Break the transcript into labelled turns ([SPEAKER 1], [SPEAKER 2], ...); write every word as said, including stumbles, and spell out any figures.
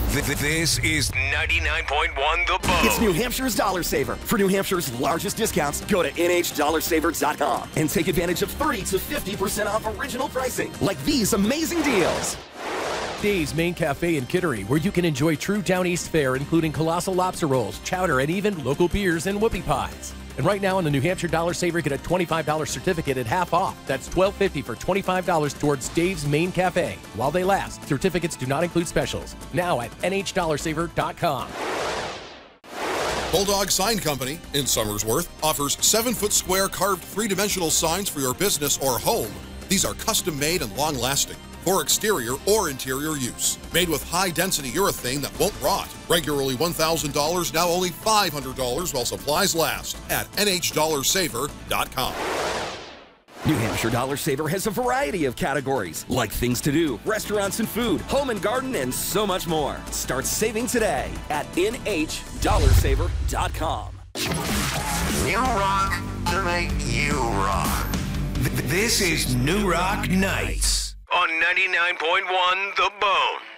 [SPEAKER 1] Th- th- This is ninety-nine point one The Bone.
[SPEAKER 2] It's New Hampshire's Dollar Saver. For New Hampshire's largest discounts, go to N H dollar saver dot com and take advantage of thirty to fifty percent off original pricing, like these amazing deals.
[SPEAKER 3] Dave's Main Cafe in Kittery, where you can enjoy true Down East fare, including colossal lobster rolls, chowder, and even local beers and whoopie pies. And right now on the New Hampshire Dollar Saver, get a twenty-five dollars certificate at half off. That's twelve fifty for twenty-five dollars towards Dave's Main Cafe. While they last, certificates do not include specials. Now at N H dollar saver dot com.
[SPEAKER 4] Bulldog Sign Company in Somersworth offers seven-foot square carved three-dimensional signs for your business or home. These are custom-made and long-lasting for exterior or interior use. Made with high-density urethane that won't rot. Regularly one thousand dollars, now only five hundred dollars while supplies last at N H dollar saver dot com.
[SPEAKER 2] New Hampshire Dollar Saver has a variety of categories, like things to do, restaurants and food, home and garden, and so much more. Start saving today at N H dollar saver dot com.
[SPEAKER 1] New rock to make you rock. Th- This is New Rock Nights on ninety-nine point one The Bone.